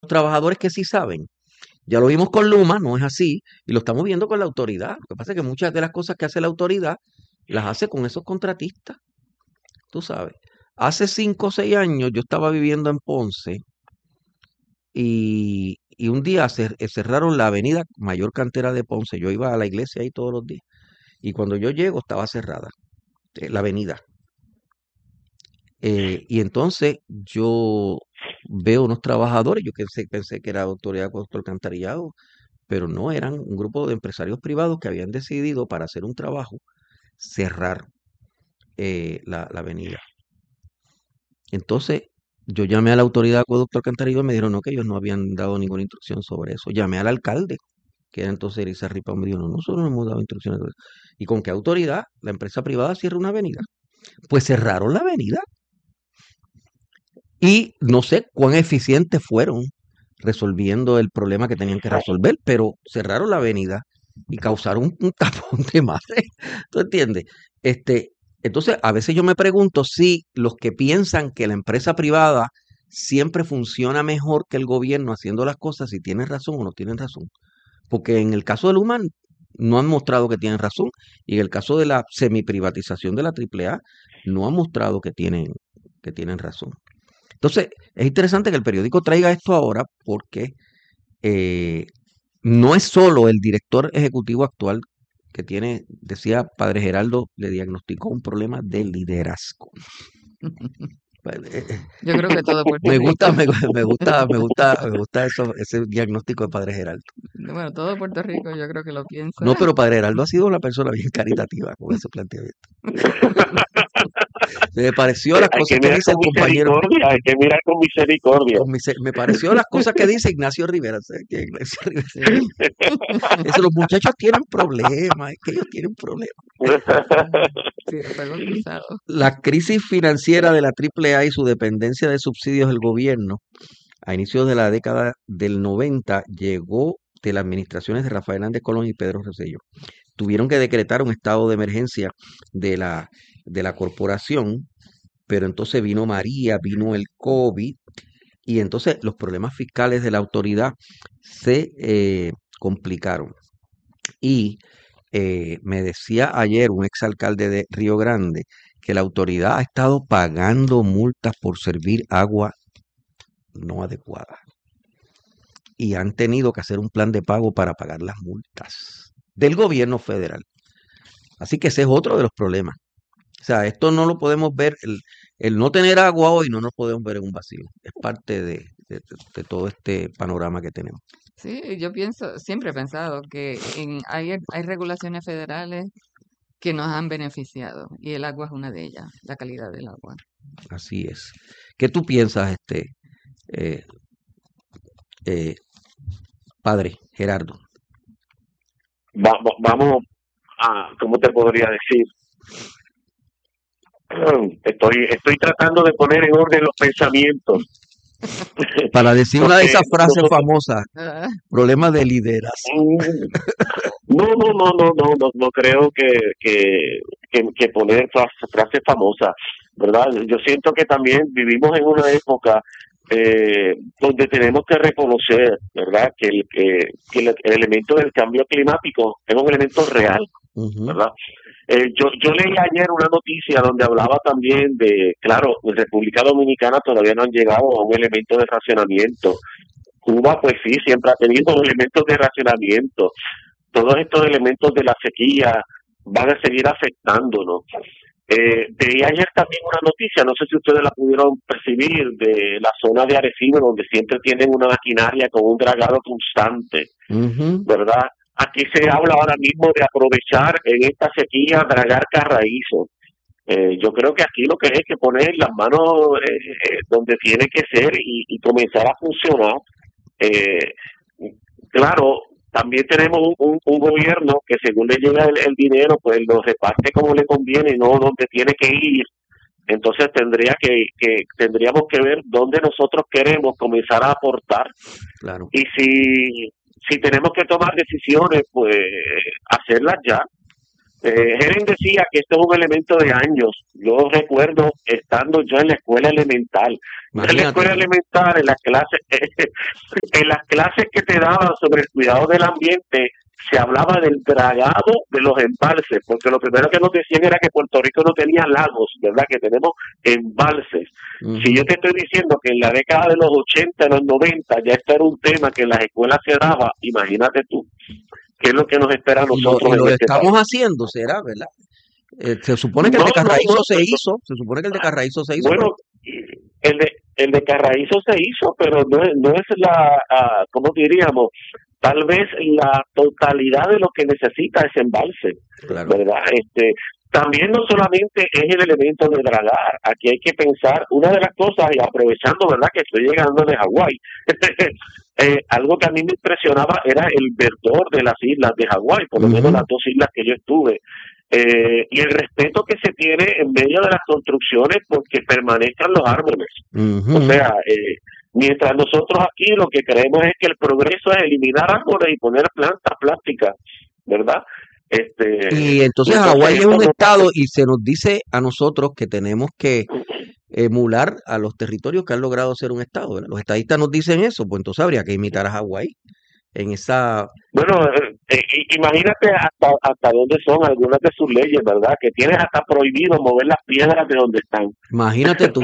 trabajadores que sí saben. Ya lo vimos con Luma, no es así, y lo estamos viendo con la autoridad. Lo que pasa es que muchas de las cosas que hace la autoridad las hace con esos contratistas, tú sabes. Hace 5 o 6 años yo estaba viviendo en Ponce y un día cerraron la avenida Mayor Cantera de Ponce. Yo iba a la iglesia ahí todos los días y cuando yo llego estaba cerrada la avenida. Y entonces yo veo unos trabajadores, yo pensé que era autoridad de acueducto alcantarillado, pero no, eran un grupo de empresarios privados que habían decidido para hacer un trabajo cerrar la avenida. Entonces yo llamé a la autoridad de acueducto alcantarillado y me dijeron no, que ellos no habían dado ninguna instrucción sobre eso. Llamé al alcalde, que era entonces Elisa Ripa, me dijo, no, nosotros no hemos dado instrucciones sobre eso. ¿Y con qué autoridad la empresa privada cierra una avenida? Pues cerraron la avenida. Y no sé cuán eficientes fueron resolviendo el problema que tenían que resolver, pero cerraron la avenida y causaron un tapón de madre. ¿Tú entiendes? Este, entonces, a veces yo me pregunto si los que piensan que la empresa privada siempre funciona mejor que el gobierno haciendo las cosas, si tienen razón o no tienen razón. Porque en el caso del Human no han mostrado que tienen razón y en el caso de la semiprivatización de la AAA no han mostrado que tienen razón. Entonces, es interesante que el periódico traiga esto ahora porque eh, no es solo el director ejecutivo actual que tiene, decía Padre Geraldo, le diagnosticó un problema de liderazgo. Pues, Yo creo que todo Puerto me Rico. gusta, me gusta eso, ese diagnóstico de Padre Geraldo. Bueno, todo Puerto Rico yo creo que lo piensa. No, pero Padre Geraldo ha sido una persona bien caritativa con ese planteamiento. Me pareció las Hay cosas que que mirar dice con el compañero. misericordia, hay que mirar con misericordia. Me pareció las cosas que dice Ignacio Rivera. ¿Sabes qué? Ignacio Rivera. Eso, los muchachos tienen problemas, es que ellos tienen problemas. Sí, está bautizado. La crisis financiera de la AAA y su dependencia de subsidios del gobierno a inicios de la década del 90 llegó de las administraciones de Rafael Hernández Colón y Pedro Rosselló. Tuvieron que decretar un estado de emergencia de la corporación, pero entonces vino María, vino el COVID, y entonces los problemas fiscales de la autoridad se complicaron. Y me decía ayer un exalcalde de Río Grande que la autoridad ha estado pagando multas por servir agua no adecuada. Y han tenido que hacer un plan de pago para pagar las multas del gobierno federal. Así que ese es otro de los problemas. O sea, esto no lo podemos ver, el no tener agua hoy no nos podemos ver en un vacío. Es parte de todo este panorama que tenemos. Sí, yo pienso, siempre he pensado que hay regulaciones federales que nos han beneficiado y el agua es una de ellas, la calidad del agua. Así es. ¿Qué tú piensas, eh, eh, padre Gerardo? Vamos a, ¿cómo te podría decir? Estoy tratando de poner en orden los pensamientos. Para decir una de Porque esas frases nosotros, famosas, Ah, problemas de liderazgo. no creo que poner frases famosas, ¿verdad? Yo siento que también vivimos en una época donde tenemos que reconocer, ¿verdad? Que el elemento del cambio climático es un elemento real, Ujú. ¿verdad? Yo leí ayer una noticia donde hablaba también de, claro, en República Dominicana todavía no han llegado a un elemento de racionamiento. Cuba, pues sí, siempre ha tenido elementos de racionamiento. Todos estos elementos de la sequía van a seguir afectándonos. Veía ayer también una noticia, no sé si ustedes la pudieron percibir, de la zona de Arecibo, donde siempre tienen una maquinaria con un dragado constante, Ujú. ¿verdad? Aquí se habla ahora mismo de aprovechar en esta sequía dragar carraízo. Yo creo que aquí lo que hay que poner las manos donde tiene que ser y comenzar a funcionar. Eh, claro, también tenemos un gobierno que según le llega el dinero, pues lo reparte como le conviene y no donde tiene que ir. Entonces tendríamos que ver dónde nosotros queremos comenzar a aportar Claro. y si tenemos que tomar decisiones, pues hacerlas ya. Helen decía que esto es un elemento de años. Yo recuerdo estando yo en la escuela elemental. En la escuela elemental, en las clases, en las clases que te daban sobre el cuidado del ambiente, se hablaba del dragado de los embalses, porque lo primero que nos decían era que Puerto Rico no tenía lagos, ¿verdad? Que tenemos embalses. Si yo te estoy diciendo que en la década de los 80, en los 90, ya esto era un tema que en las escuelas se daba, imagínate tú. ¿Qué es lo que nos espera a nosotros? Y lo estamos haciendo, será, ¿verdad? Se supone que el de Carraízo se hizo. Se supone que el de Carraízo se hizo. Bueno, el de Carraízo se hizo, pero no es ¿cómo diríamos? Tal vez la totalidad de lo que necesita ese embalse, claro. ¿Verdad? También no solamente es el elemento de dragar, aquí hay que pensar, una de las cosas, y aprovechando, ¿verdad?, que estoy llegando de Hawái, algo que a mí me impresionaba era el verdor de las islas de Hawái, por lo menos las 2 islas que yo estuve, y el respeto que se tiene en medio de las construcciones porque permanezcan los árboles. O sea, mientras nosotros aquí lo que creemos es que el progreso es eliminar árboles y poner plantas plásticas, ¿verdad? Y entonces Hawái es un estado y se nos dice a nosotros que tenemos que emular a los territorios que han logrado ser un estado, ¿verdad? Los estadistas nos dicen eso, pues entonces habría que imitar a Hawái en esa... Bueno, imagínate hasta dónde son algunas de sus leyes, ¿verdad? Que tienen hasta prohibido mover las piedras de donde están. Imagínate tú.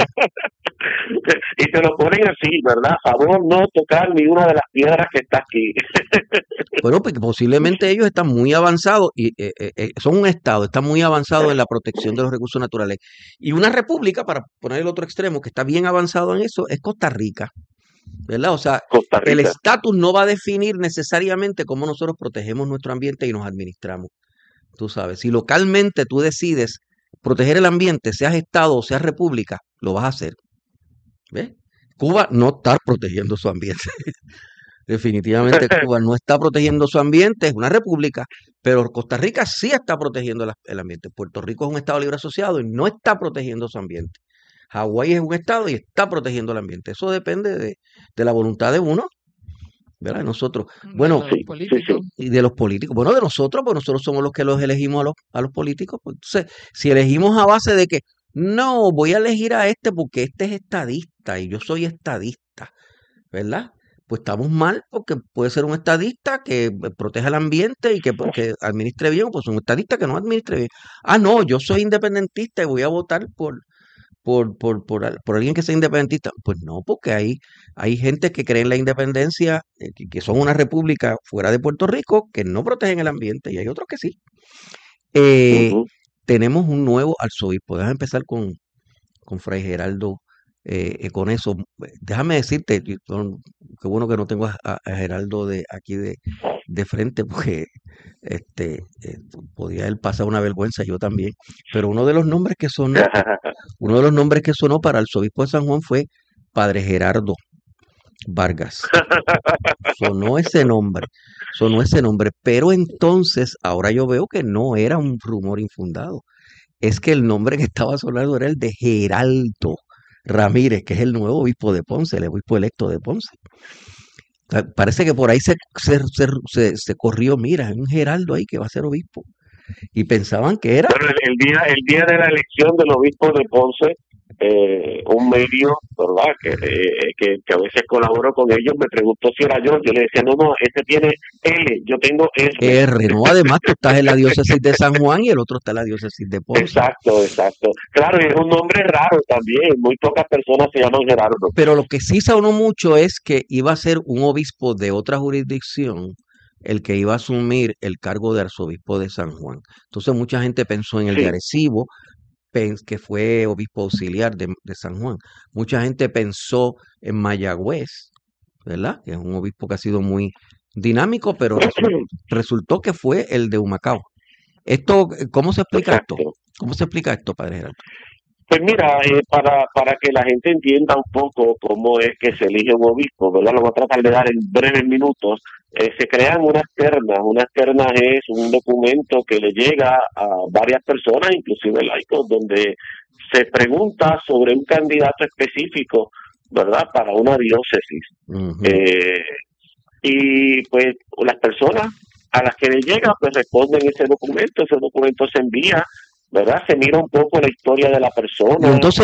Y te lo ponen así, ¿verdad? A favor no tocar ni una de las piedras que está aquí. Bueno, porque posiblemente ellos están muy avanzados y son un estado, están muy avanzados en la protección de los recursos naturales. Y una república, para poner el otro extremo, que está bien avanzado en eso, es Costa Rica. ¿Verdad? O sea, el estatus no va a definir necesariamente cómo nosotros protegemos nuestro ambiente y nos administramos. Tú sabes, si localmente tú decides proteger el ambiente, seas estado o seas república, lo vas a hacer. ¿Ves? Cuba no está protegiendo su ambiente. Definitivamente Cuba no está protegiendo su ambiente, es una república, pero Costa Rica sí está protegiendo el ambiente. Puerto Rico es un estado libre asociado y no está protegiendo su ambiente. Hawái es un estado y está protegiendo el ambiente. Eso depende de la voluntad de uno, ¿verdad? De nosotros. Bueno, y de los políticos. Bueno, de nosotros, pues nosotros somos los que los elegimos a los políticos. Pues, entonces, si elegimos a base de que, no, voy a elegir a este porque este es estadista y yo soy estadista, ¿verdad? Pues estamos mal porque puede ser un estadista que proteja el ambiente y que administre bien, pues un estadista que no administre bien. Ah, no, yo soy independentista y voy a votar por alguien que sea independentista. Pues no, porque hay gente que cree en la independencia, que son una república fuera de Puerto Rico, que no protegen el ambiente, y hay otros que sí. Tenemos un nuevo arzobispo. Déjame empezar con Fray Geraldo, con eso. Déjame decirte, qué bueno que no tengo a Geraldo de aquí de frente, porque podía él pasar una vergüenza, yo también. Pero uno de los nombres que sonó para el arzobispo de San Juan fue Padre Gerardo Vargas. Sonó ese nombre, pero entonces ahora yo veo que no era un rumor infundado. Es que el nombre que estaba sonando era el de Geraldo Ramírez, que es el nuevo obispo de Ponce, el obispo electo de Ponce. Parece que por ahí se corrió, mira, hay un Geraldo ahí que va a ser obispo. Y pensaban que era... Pero el día de la elección del obispo de Ponce, un medio, ¿verdad?, que a veces colaboro con ellos, me preguntó si era yo le decía, no, este tiene L, yo tengo R, no, además tú estás en la diócesis de San Juan y el otro está en la diócesis de Ponce. Exacto. Claro, y es un nombre raro también, muy pocas personas se llaman Gerardo. Pero lo que sí sonó mucho es que iba a ser un obispo de otra jurisdicción el que iba a asumir el cargo de arzobispo de San Juan. Entonces mucha gente pensó en el de Arecibo, que fue obispo auxiliar de San Juan. Mucha gente pensó en Mayagüez, ¿verdad? Que es un obispo que ha sido muy dinámico, pero resultó que fue el de Humacao. ¿Cómo se explica esto? ¿Cómo se explica esto, Padre Gerardo? Pues mira, para que la gente entienda un poco cómo es que se elige un obispo, ¿verdad? Lo voy a tratar de dar en breves minutos. Se crean unas ternas. Unas ternas es un documento que le llega a varias personas, inclusive laicos, donde se pregunta sobre un candidato específico, ¿verdad?, para una diócesis. Y pues las personas a las que le llega, pues responden ese documento se envía, ¿verdad? Se mira un poco la historia de la Y persona. entonces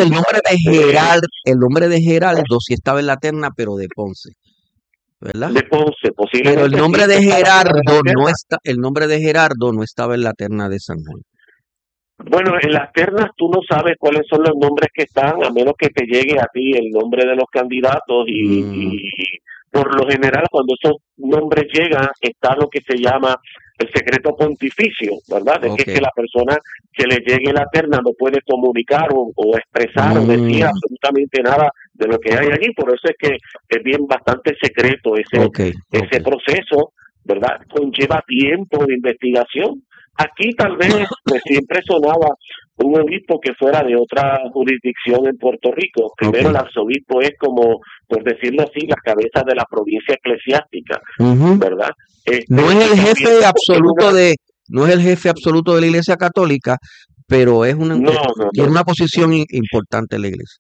el nombre de Geraldo sí estaba en la terna, pero de Ponce, ¿verdad? De Ponce, Pero posiblemente el sí nombre de estaba en la Gerardo terna. el nombre de Gerardo no estaba en la terna de San Juan. Bueno, en las ternas tú no sabes cuáles son los nombres que están, a menos que te llegue a ti el nombre de los candidatos Mm, y por lo general cuando esos nombres llegan está lo que se llama el secreto pontificio, ¿verdad? De que es ok. que la persona que le llegue la terna no puede comunicar o expresar o decir Mm, absolutamente nada de lo que hay allí, por eso es que es bien bastante secreto ok, ese ok. proceso, ¿verdad? Conlleva tiempo de investigación. Aquí tal vez pues siempre sonaba un obispo que fuera de otra jurisdicción en Puerto Rico. Primero el Ok. arzobispo es como, por decirlo así, la cabeza de la provincia eclesiástica, Ujú. ¿verdad? No es Y el también jefe es absoluto una... no es el jefe absoluto de la Iglesia Católica, pero No, no, tiene no. una posición importante en la Iglesia.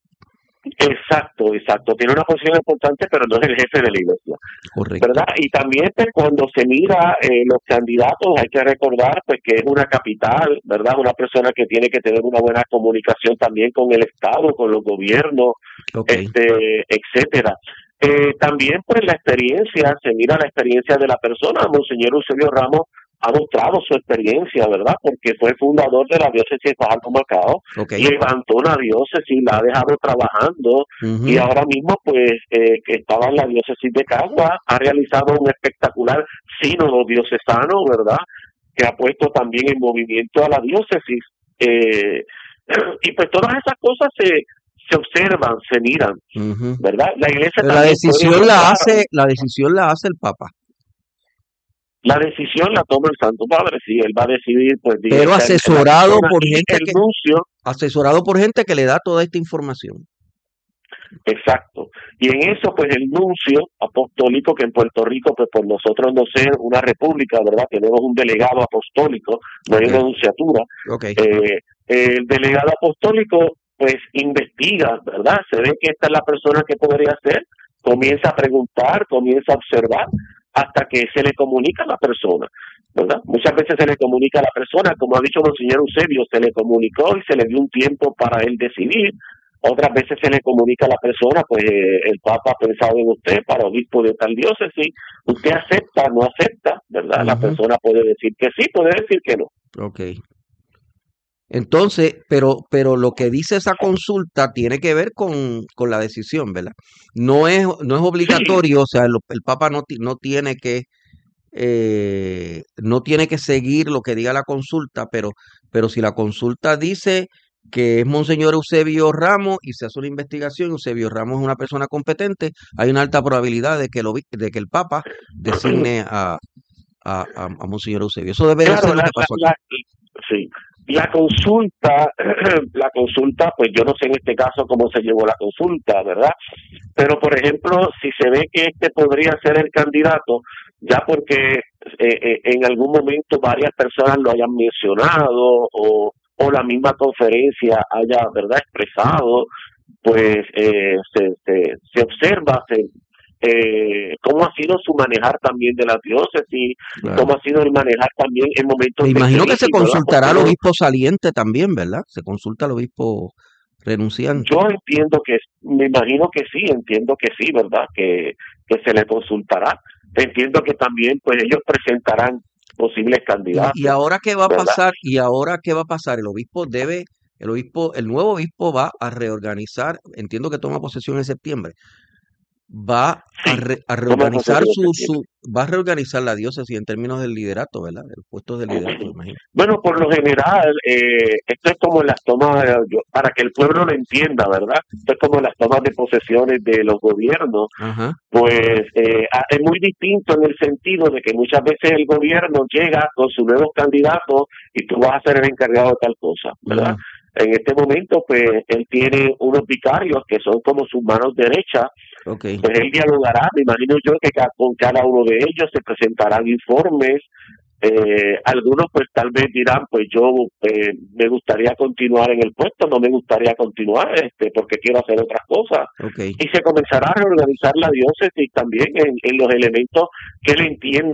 Exacto. Tiene una posición importante, pero no es el jefe de la iglesia, Correcto. ¿verdad? Y también pues, cuando se mira los candidatos hay que recordar pues que es una capital, ¿verdad? Una persona que tiene que tener una buena comunicación también con el Estado, con los gobiernos, Ok. etcétera. También pues la experiencia, se mira la experiencia de la persona. Monseñor Eusebio Ramos ha mostrado su experiencia, ¿verdad? Porque fue fundador de la diócesis de Fajardo Macao, Ok. levantó una diócesis, la ha dejado trabajando y Ujú. ahora mismo pues que estaba en la diócesis de Cagua, ha realizado un espectacular sínodo diocesano, ¿verdad? Que ha puesto también en movimiento a la diócesis. Y pues todas esas cosas se observan, se miran, Ujú. ¿verdad? La iglesia Pero también puede nombrar, la decisión la hace el Papa, la decisión la toma el Santo Padre, si él va a decidir pues pero directamente la persona y el nuncio. asesorado por gente que le da toda esta información. Exacto. Y en eso, pues el nuncio apostólico, que en Puerto Rico, pues por nosotros no ser una república, ¿verdad? Tenemos un delegado apostólico, no hay Ok. una nunciatura. Ok. El delegado apostólico, pues investiga, ¿verdad? Se ve que esta es la persona que podría ser, comienza a preguntar, comienza a observar, hasta que se le comunica a la persona, ¿verdad? Muchas veces se le comunica a la persona, como ha dicho Monseñor Eusebio, se le comunicó y se le dio un tiempo para él decidir. Otras veces se le comunica a la persona, pues el Papa ha pensado en usted para obispo de tal diócesis, usted acepta, no acepta, ¿verdad? La Ujú. persona puede decir que sí, puede decir que no. Ok. Entonces, pero lo que dice esa consulta tiene que ver con la decisión, ¿verdad? No es Sí, obligatorio, o sea, el Papa no tiene que seguir lo que diga la consulta, pero si la consulta dice que es Monseñor Eusebio Ramos y se hace una investigación, Eusebio Ramos es una persona competente, hay una alta probabilidad de que el Papa designe a Monseñor Eusebio. Eso debe de ser claro, lo que pasó aquí. sí. La consulta, la consulta, pues yo no sé en este caso cómo se llevó la consulta, ¿verdad? Pero, por ejemplo, si se ve que este podría ser el candidato, ya porque en algún momento varias personas lo hayan mencionado o la misma conferencia haya, ¿verdad?, expresado, pues se observa cómo ha sido su manejar también de la diócesis, Claro. cómo ha sido el manejar también en momentos Me de imagino que se crisis, ¿verdad? consultará Porque al no, obispo saliente también, ¿verdad? Se consulta al obispo renunciante. yo entiendo que, me imagino que sí, entiendo que sí, ¿verdad? Que se le consultará. Entiendo que también, pues ellos presentarán posibles ¿Y candidatos, ahora qué va a ¿verdad? pasar? ¿Y ahora qué va a pasar? El nuevo obispo va a reorganizar, entiendo que toma posesión en septiembre, Sí, a toma reorganizar posesión en septiembre. va a reorganizar la diócesis en términos del liderato, ¿verdad? El puesto de liderato, me imagino. Bueno, por lo general, esto es como en las tomas, para que el pueblo lo entienda, ¿verdad? Esto es como en las tomas de posesiones de los gobiernos, Ajá. pues es muy distinto en el sentido de que muchas veces el gobierno llega con sus nuevos candidatos y tú vas a ser el encargado de tal cosa, ¿verdad? Mm, En este momento, pues él tiene unos vicarios que son como sus manos derechas, ok. pues él dialogará, me imagino yo que con cada uno de ellos se presentarán informes. Algunos pues tal vez dirán, pues yo me gustaría continuar en el puesto, no me gustaría continuar porque quiero hacer otras cosas. Ok. Y se comenzará a reorganizar la diócesis también en los elementos que él entienda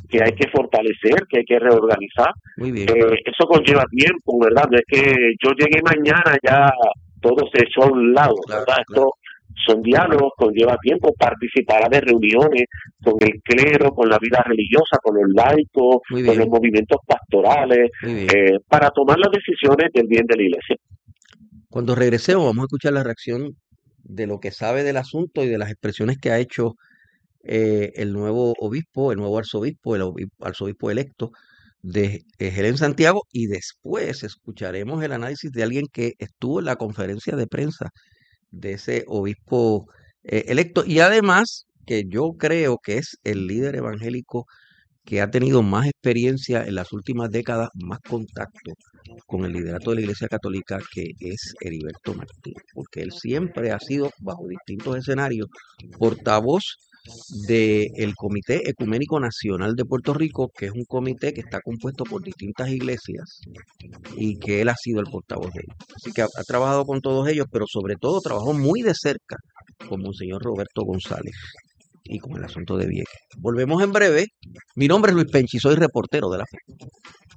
que hay que fortalecer, que hay que reorganizar. Muy bien. Eso conlleva tiempo, ¿verdad? No es que yo llegué mañana ya todo se echó a un lado, Claro, ¿verdad? claro. Esto son diálogos, conlleva tiempo, participará de reuniones con el clero, con la vida religiosa, con los laicos, Muy con bien. los movimientos pastorales, Muy bien. para tomar las decisiones del bien de la iglesia. Cuando regresemos vamos a escuchar la reacción de lo que sabe del asunto y de las expresiones que ha hecho el nuevo obispo, el nuevo arzobispo, arzobispo electo de Helen Santiago, y después escucharemos el análisis de alguien que estuvo en la conferencia de prensa de ese obispo electo, y además que yo creo que es el líder evangélico que ha tenido más experiencia en las últimas décadas, más contacto con el liderato de la Iglesia Católica, que es Heriberto Martínez, porque él siempre ha sido, bajo distintos escenarios, portavoz del Comité Ecuménico Nacional de Puerto Rico, que es un comité que está compuesto por distintas iglesias y que él ha sido el portavoz de ellos. Así que ha trabajado con todos ellos, pero sobre todo trabajó muy de cerca con Monseñor Roberto González y con el asunto de Vieques. Volvemos en breve. Mi nombre es Luis Penchi, soy reportero de La Fe.